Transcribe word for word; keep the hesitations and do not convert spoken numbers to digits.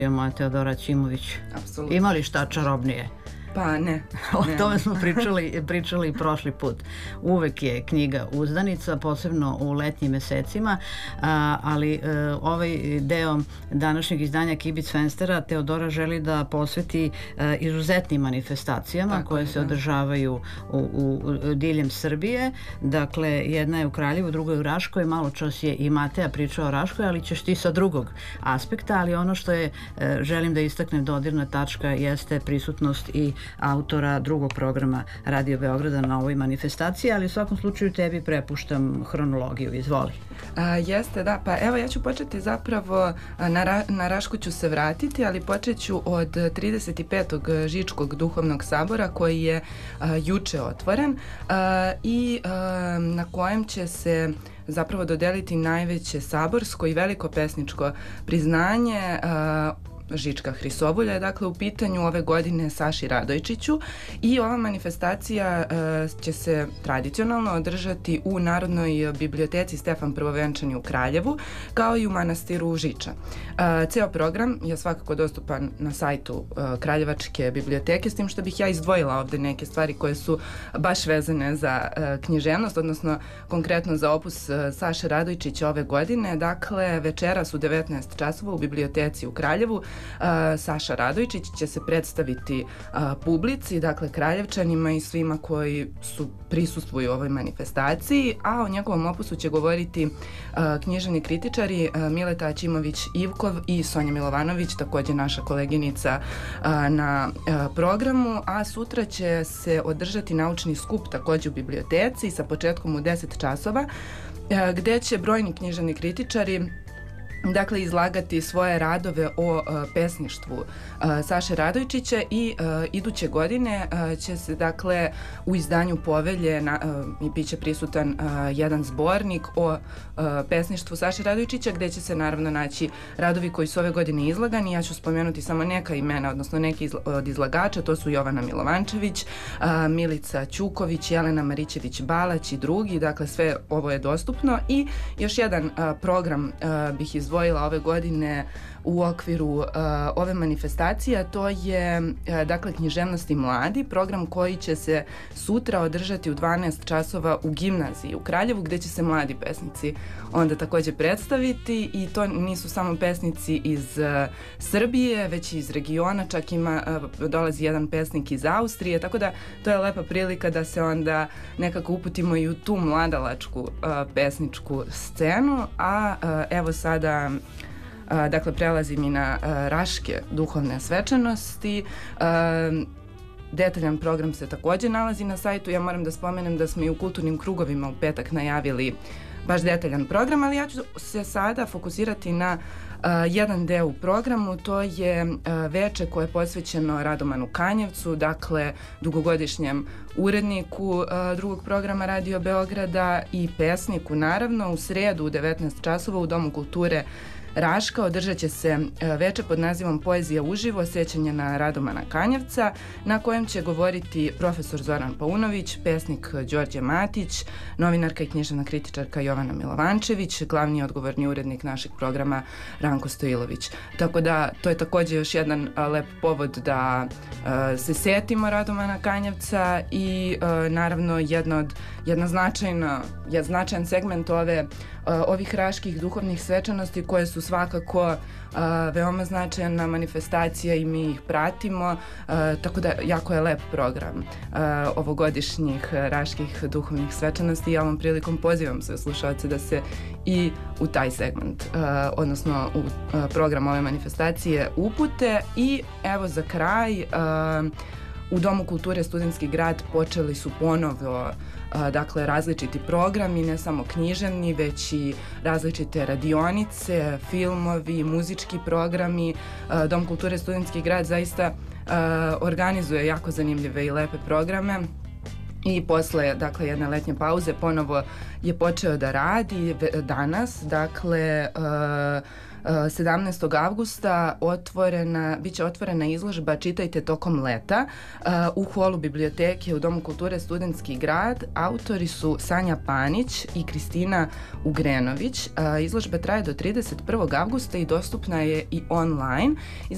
moja Teodora Ćimović. Apsolutno. Ima li šta čarobnije? Pa ne. O tome smo pričali, pričali prošli put. Uvek je knjiga uzdanica, posebno u letnjim mesecima, a, ali e, ovaj deo današnjeg izdanja Kibic Fenstera Teodora želi da posveti e, izuzetnim manifestacijama Tako koje je, se da. održavaju u, u, u diljem Srbije. Dakle, jedna je u Kraljevu, druga je u Raškoj, malo čas je i Mateja pričao o Raškoj, ali ćeš ti sa drugog aspekta, ali ono što je, e, želim da istaknem dodirna tačka jeste prisutnost i autora drugog programa Radio Beograda na ovoj manifestaciji, ali u svakom slučaju tebi prepuštam hronologiju. Izvoli. A, jeste, da. Pa evo ja ću početi zapravo, na, Ra, na Rašku ću se vratiti, ali počet ću od trideset petog Žičkog duhovnog sabora koji je a, juče otvoren a, i a, na kojem će se zapravo dodeliti najveće saborsko i veliko pesničko priznanje a, Žička Hrisovulja je dakle u pitanju ove godine Saši Radojčiću i ova manifestacija uh, će se tradicionalno održati u Narodnoj biblioteci Stefan Prvovenčani u Kraljevu kao i u manastiru Žiča. Uh, ceo program je svakako dostupan na sajtu uh, Kraljevačke biblioteke, s tim što bih ja izdvojila ovde neke stvari koje su baš vezane za uh, književnost, odnosno konkretno za opus uh, Saše Radojčića ove godine. Dakle, večeras u devetnaest časova u biblioteci u Kraljevu Uh, Saša Radojčić će se predstaviti uh, publici, dakle Kraljevčanima i svima koji su prisustvuju ovoj manifestaciji, a o njegovom opusu će govoriti uh, književni kritičari uh, Mileta Aćimović-Ivkov i Sonja Milovanović, takođe naša koleginica uh, na uh, programu, a sutra će se održati naučni skup takođe u biblioteci sa početkom u deset časova, uh, gde će brojni književni kritičari dakle izlagati svoje radove o uh, pesništvu uh, Saše Radojčića i uh, iduće godine uh, će se dakle u izdanju Povelje na, uh, i bit će prisutan uh, jedan zbornik o uh, pesništvu Saše Radojčića gde će se naravno naći radovi koji su ove godine izlagani. Ja ću spomenuti samo neka imena, odnosno neki izla, od izlagača, to su Jovana Milovančević, uh, Milica Ćuković, Jelena Marićević-Balać i drugi, dakle sve ovo je dostupno i još jedan uh, program uh, bih izvojila izdvojila ove godine u okviru uh, ove manifestacije, a to je uh, dakle književnost i mladi, program koji će se sutra održati u dvanaest časova u gimnaziji u Kraljevu, gde će se mladi pesnici onda takođe predstaviti i to nisu samo pesnici iz uh, Srbije, već i iz regiona, čak ima, uh, dolazi jedan pesnik iz Austrije, tako da to je lepa prilika da se onda nekako uputimo i u tu mladalačku uh, pesničku scenu, a uh, evo sada Uh, dakle, prelazim i na uh, Raške duhovne svečanosti. Uh, detaljan program se takođe nalazi na sajtu. Ja moram da spomenem da smo i u kulturnim krugovima u petak najavili baš detaljan program, ali ja ću se sada fokusirati na uh, jedan deo u programu, to je uh, veče koje je posvećeno Radomanu Kanjevcu, dakle dugogodišnjem uredniku uh, drugog programa Radio Beograda i pesniku naravno. U sredu u devetnaest časova u Domu kulture Raška održat će se veče pod nazivom Poezija uživo, sećanje na Radomana Kanjevca, na kojem će govoriti profesor Zoran Paunović, pesnik Đorđe Matić, novinarka i književna kritičarka Jovana Milovančević, glavni i odgovorni urednik našeg programa Ranko Stojilović. Tako da to je takođe još jedan a, lep povod da a, se setimo Radomana Kanjevca i a, naravno jedna od, jedna značajna, jedan značajan segment ove ovih raških duhovnih svečanosti koje su svakako uh, veoma značajna manifestacija i mi ih pratimo, uh, tako da jako je lep program uh, ovogodišnjih raških duhovnih svečanosti i ja ovom prilikom pozivam sve slušalce da se i u taj segment, uh, odnosno u uh, program ove manifestacije upute. I evo za kraj, uh, u Domu kulture Studentski grad počeli su ponovo a, dakle različiti programi, ne samo književni, već i različite radionice, filmovi, muzički programi. A, Dom kulture Studentski grad zaista a, organizuje jako zanimljive i lepe programe. I posle, dakle, jedne letnje pauze ponovo je počeo da radi danas, dakle, uh, sedamnaestog avgusta otvorena, biće otvorena izložba Čitajte tokom leta uh, u holu biblioteke u Domu kulture Studentski grad. Autori su Sanja Panić i Kristina Ugrenović. Uh, izložba traje do trideset prvog avgusta i dostupna je i online.